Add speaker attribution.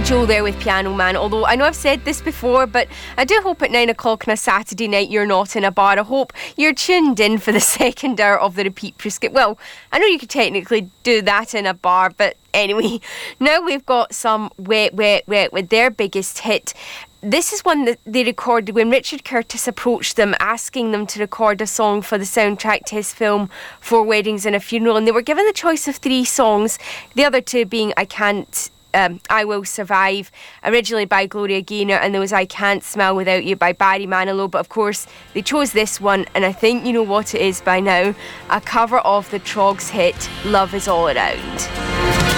Speaker 1: Joe there with Piano Man. Although I know I've said this before, but I do hope at 9 o'clock on a Saturday night you're not in a bar. I hope you're tuned in for the second hour of the repeat prescription. Well, I know you could technically do that in a bar, but anyway, now we've got some Wet, Wet, Wet with their biggest hit. This is one that they recorded when Richard Curtis approached them, asking them to record a song for the soundtrack to his film Four Weddings and a Funeral, and they were given the choice of 3 songs, the other 2 being I Will Survive, originally by Gloria Gaynor, and there was I Can't Smile Without You by Barry Manilow. But of course they chose this one, and I think you know what it is by now, a cover of the Troggs hit Love Is All Around.